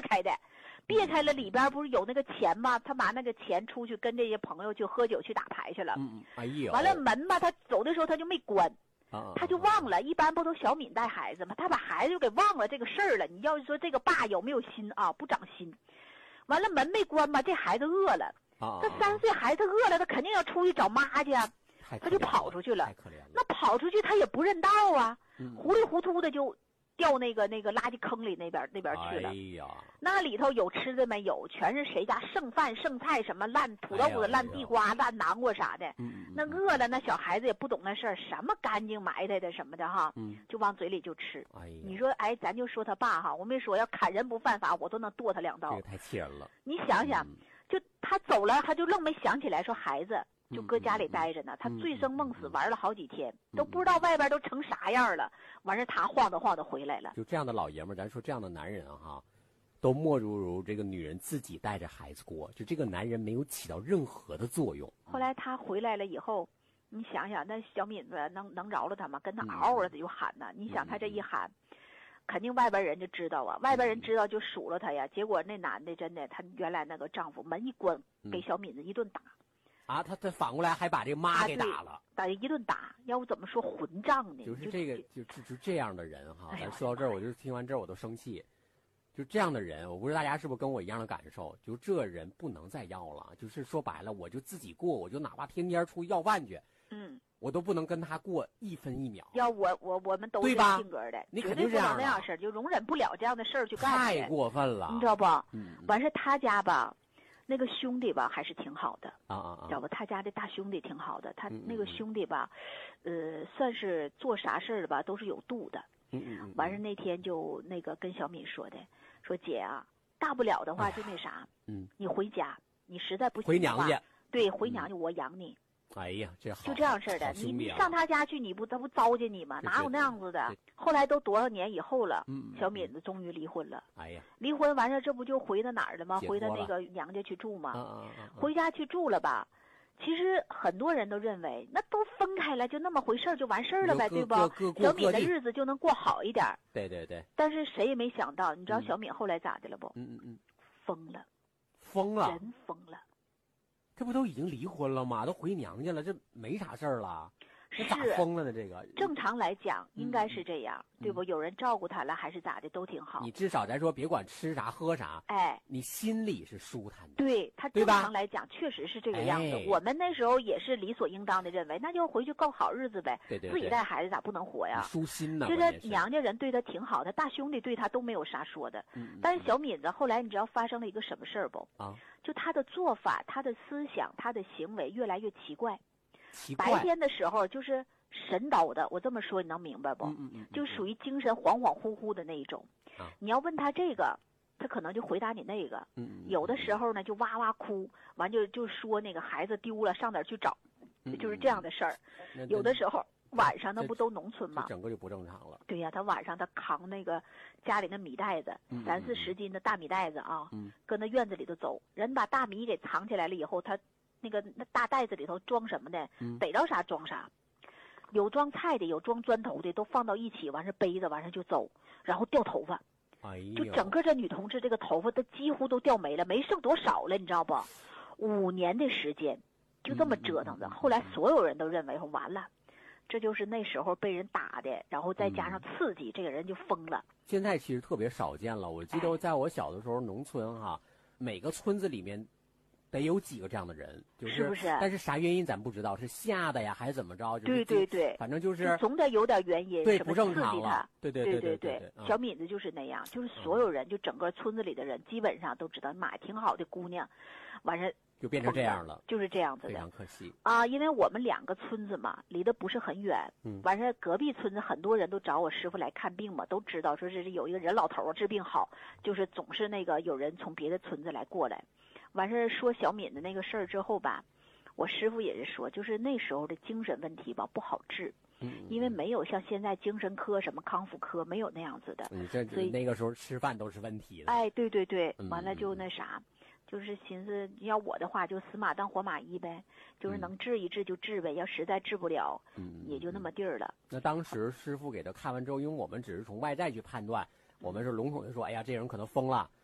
开的，别开了，里边不是有那个钱吗？他拿那个钱出去跟这些朋友去喝酒去打牌去了。 哎呦， 完了门吧，他走的时候他就没关。他就忘了，一般不都小敏带孩子吗？他把孩子就给忘了这个事儿了。你要是说这个爸有没有心啊？不长心。完了门没关吧，这孩子饿了。这3岁孩子饿了，他肯定要出去找妈去啊。他就跑出去了。 太可怜了。 那跑出去他也不认道啊，糊里糊涂的就掉那个垃圾坑里那边去了。 哎呀， 那里头有吃的没有？全是谁家剩饭剩菜，什么烂土豆子、烂地瓜、烂南瓜啥的。那饿了，那小孩子也不懂那事儿，什么干净埋汰的什么的哈，就往嘴里就吃。你说咱就说他爸哈，我没说要砍人不犯法，我都能剁他2刀。 这个太气人了。 你想想，就他走了，他就愣没想起来说孩子就搁家里待着呢。他醉生梦死玩了好几天，都不知道外边都成啥样了。完事他晃荡晃荡回来了。 就这样的老爷们儿，咱说这样的男人哈，都莫如这个女人自己带着孩子过，就这个男人没有起到任何的作用。 后来他回来了以后，你想想，那小敏子能饶了他吗？跟他嗷嗷的就喊呢。你想他这一喊，肯定外边人就知道啊，外边人知道就数落他呀。结果那男的真的，他原来那个丈夫门一关，给小敏子一顿打。 他反过来还把这个妈给打了， 打一顿打，要不怎么说混账呢？ 就是这个，就这样的人哈。咱说到这儿，我就听完这儿我都生气。就这样的人，我不知道大家是不是跟我一样的感受？就这人不能再要了。就是说白了，我就自己过，我就哪怕天天出去要饭去，我都不能跟他过1分1秒。 要我们都是这性格的， 你肯定这样那样事儿，就容忍不了这样的事儿去干。 太过分了， 你知道不？完事他家吧。那个兄弟吧还是挺好的知道不？他家的大兄弟挺好的，他那个兄弟吧，算是做啥事儿吧都是有度的。完事那天就那个跟小敏说的，说姐啊，大不了的话就那啥，你回家，你实在不行回娘家， 对，回娘家我养你。 哎呀，这好， 就这样式的。你上他家去，他不糟践你吗？哪有那样子的？后来都多少年以后了，小敏子终于离婚了。 哎呀， 离婚完事这不就回到哪儿了吗？回到那个娘家去住吗？回家去住了吧？其实很多人都认为那都分开了，就那么回事就完事儿了呗，对不？小敏的日子就能过好一点。 对对对。 但是谁也没想到，你知道小敏后来咋的了不？疯了， 疯了， 人疯了。 这不都已经离婚了吗？都回娘家了，这没啥事儿了。这咋疯了呢？这个正常来讲应该是这样，对不？有人照顾他了还是咋的都挺好。 你至少咱说别管吃啥喝啥，你心里是舒坦的。 对，他正常来讲确实是这个样子。我们那时候也是理所应当的认为，那就回去过好日子呗。 对， 自己带孩子咋不能活呀？ 舒心呢。 就是娘家人对他挺好的，大兄弟对他都没有啥说的。但是小敏子后来你知道发生了一个什么事儿不？就他的做法、他的思想、他的行为越来越奇怪。白天的时候就是神叨的，我这么说你能明白不？就属于精神恍恍惚惚的那一种。你要问他这个，他可能就回答你那个。有的时候呢就哇哇哭，完就说那个孩子丢了，上哪儿去找，就是这样的事儿。有的时候晚上那不都农村吗？ 整个就不正常了。 对呀，他晚上他扛那个家里的米袋子，30、40斤的大米袋子啊，搁那院子里头走。人把大米给藏起来了以后，他那大袋子里头装什么的，逮着啥装啥。有装菜的，有装砖头的，都放到一起，完事背着，完事就走，然后掉头发。就整个这女同志这个头发都几乎都掉没了，没剩多少了，你知道不？5年的时间，就这么折腾着。后来所有人都认为完了，这就是那时候被人打的，然后再加上刺激，这个人就疯了。 现在其实特别少见了。我记得在我小的时候，农村哈，每个村子里面得有几个这样的人， 是不是？ 但是啥原因咱不知道，是吓的呀，还是怎么着？ 对对对， 反正就是总得有点原因， 对，不正常了。对对，小敏子就是那样，就是所有人，就整个村子里的人，基本上都知道，妈挺好的姑娘，完事就变成这样了， 就是这样子的， 非常可惜啊！因为我们2个村子嘛，离得不是很远，完事隔壁村子很多人都找我师傅来看病嘛，都知道说是有一个人老头治病好，就是总是那个有人从别的村子来过来。完事说小敏的那个事儿之后吧，我师傅也是说，就是那时候的精神问题吧不好治，因为没有像现在精神科什么康复科没有那样子的， 所以那个时候吃饭都是问题的。 哎，对对对，完了就那啥，就是寻思要我的话就死马当活马医呗，就是能治一治就治呗，要实在治不了，也就那么地儿了。 那当时师傅给他看完之后，因为我们只是从外在去判断，我们是笼统的说，哎呀，这人可能疯了。